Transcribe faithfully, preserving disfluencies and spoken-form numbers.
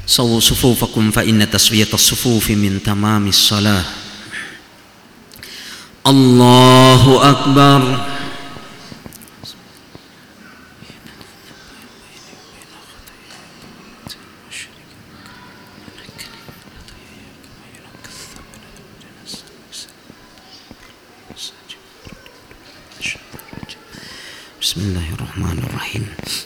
sawu sufufakum fa inna taswiyatas sufufi min tamamis shalah. Allahu akbar. Bismillahirrahmanirrahim.